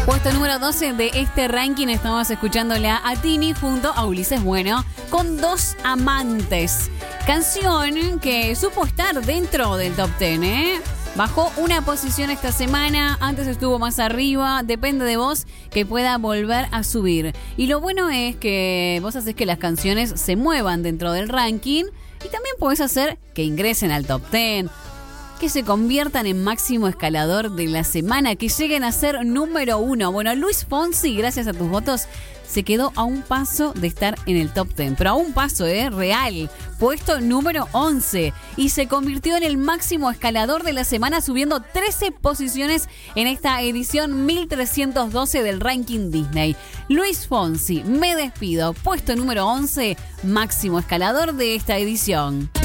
Puesto número 12 de este ranking, estamos escuchándola a Tini junto a Ulises Bueno con Dos Amantes. Canción que supo estar dentro del top 10, ¿eh? Bajó una posición esta semana, antes estuvo más arriba, depende de vos que pueda volver a subir. Y lo bueno es que vos haces que las canciones se muevan dentro del ranking y también podés hacer que ingresen al top 10, que se conviertan en máximo escalador de la semana, que lleguen a ser número 1. Bueno, Luis Fonsi, gracias a tus votos, se quedó a un paso de estar en el top 10. Pero a un paso, real. Puesto número 11. Y se convirtió en el máximo escalador de la semana, subiendo 13 posiciones en esta edición 1312 del ranking Disney. Luis Fonsi, Me Despido. Puesto número 11, máximo escalador de esta edición.